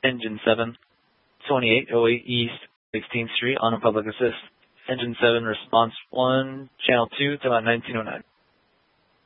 Engine 7, 2808 East 16th Street on a public assist. Engine 7, response 1, channel 2 to about 1909.